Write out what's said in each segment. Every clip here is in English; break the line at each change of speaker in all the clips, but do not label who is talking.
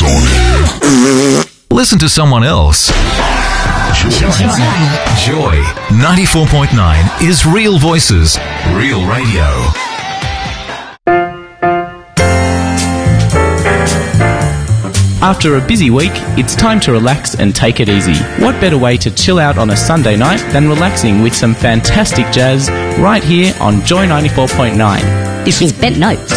Listen to someone else. Joy 94.9 is Real Voices, Real Radio.
After a busy week, it's time to relax and take it easy. What better way to chill out on a Sunday night than relaxing with some fantastic jazz right here on Joy 94.9.
This is Bent Notes.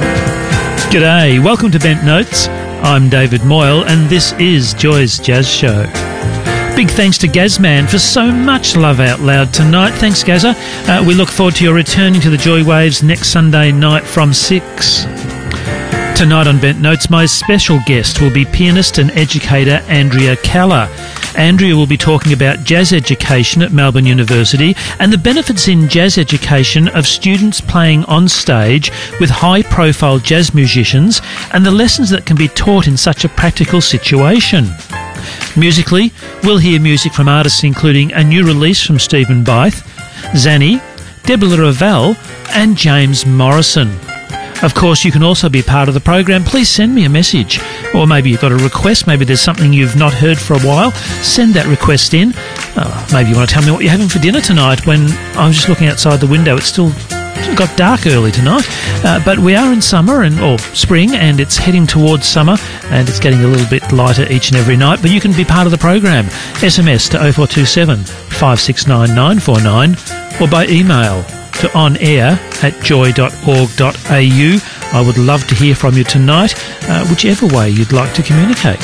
G'day, welcome to Bent Notes. I'm David Moyle and this is Joy's Jazz Show. Big thanks to Gazman for so much love out loud tonight. Thanks, Gazza. We look forward to your returning to the Joy Waves next Sunday night from 6. Tonight on Bent Notes, my special guest will be pianist and educator Andrea Keller. Andrea will be talking about jazz education at Melbourne University and the benefits in jazz education of students playing on stage with high-profile jazz musicians and the lessons that can be taught in such a practical situation. Musically, we'll hear music from artists including a new release from Stephen Byth, Zanny, Deborah Ravel and James Morrison. Of course, you can also be part of the program. Please send me a message. Or maybe you've got a request. Maybe there's something you've not heard for a while. Send that request in. Maybe you want to tell me what you're having for dinner tonight. When I was just looking outside the window, it's got dark early tonight. But we are in summer or spring, and it's heading towards summer, and it's getting a little bit lighter each and every night. But you can be part of the program. SMS to 0427 569 949 or by email to onair@joy.org.au. I would love to hear from you tonight, whichever way you'd like to communicate.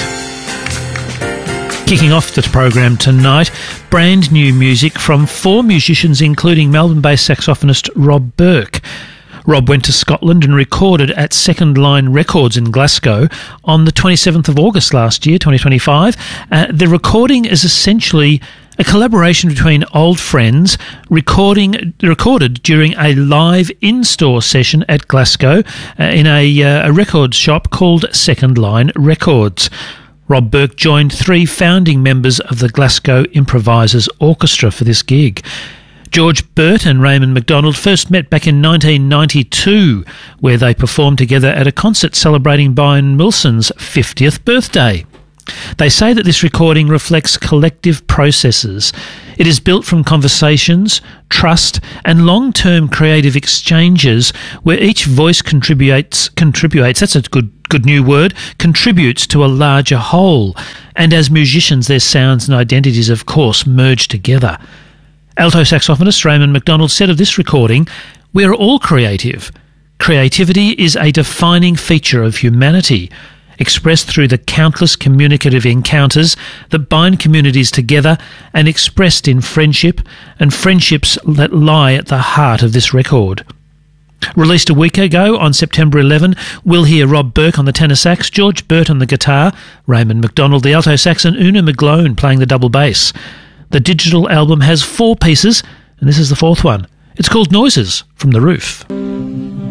Kicking off the program tonight, brand new music from 4 musicians, including Melbourne-based saxophonist Rob Burke. Rob went to Scotland and recorded at Second Line Records in Glasgow on the 27th of August last year, 2025. The recording is essentially a collaboration between old friends recorded during a live in-store session at Glasgow in a record shop called Second Line Records. Rob Burke joined 3 founding members of the Glasgow Improvisers Orchestra for this gig. George Burt and Raymond McDonald first met back in 1992, where they performed together at a concert celebrating Brian Wilson's 50th birthday. They say that this recording reflects collective processes. It is built from conversations, trust and long-term creative exchanges where each voice contributes, that's a good new word, contributes to a larger whole. And as musicians, their sounds and identities, of course, merge together. Alto saxophonist Raymond McDonald said of this recording, "We are all creative. Creativity is a defining feature of humanity, expressed through the countless communicative encounters that bind communities together and expressed in friendship and friendships that lie at the heart of this record." Released a week ago on September 11, we'll hear Rob Burke on the tenor sax, George Burt on the guitar, Raymond McDonald the alto sax and Una McGlone playing the double bass. The digital album has 4 pieces and this is the 4th one. It's called Noises from the Roof.